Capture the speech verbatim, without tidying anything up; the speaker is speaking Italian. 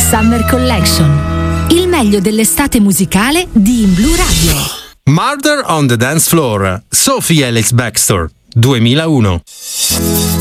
Summer Collection. Il meglio dell'estate musicale di In Blu Radio. Murder on the Dance Floor, Sophie Ellis-Bextor, duemilauno.